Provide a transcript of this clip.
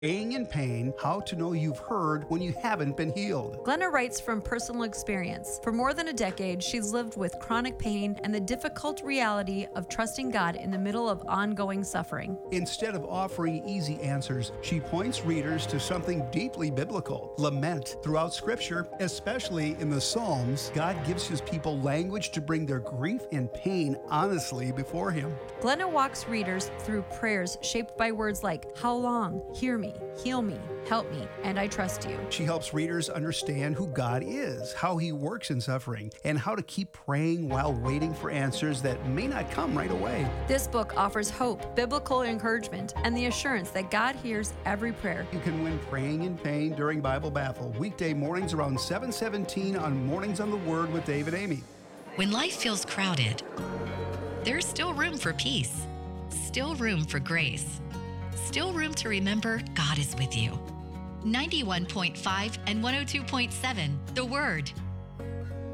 Praying in Pain, How to Know You've Heard When You Haven't Been Healed. Glenna writes from personal experience. For more than a decade, she's lived with chronic pain and the difficult reality of trusting God in the middle of ongoing suffering. Instead of offering easy answers, she points readers to something deeply biblical, lament. Throughout Scripture, especially in the Psalms, God gives His people language to bring their grief and pain honestly before Him. Glenna walks readers through prayers shaped by words like, "How long? Hear me, heal me, help me, and I trust you." She helps readers understand who God is, how He works in suffering, and how to keep praying while waiting for answers that may not come right away. This book offers hope, biblical encouragement, and the assurance that God hears every prayer. You can win Praying in Pain during Bible Baffle, weekday mornings around 7:17 on Mornings on the Word with Dave and Amy. When life feels crowded, there's still room for peace, still room for grace, still room to remember God is with you. 91.5 and 102.7, The Word.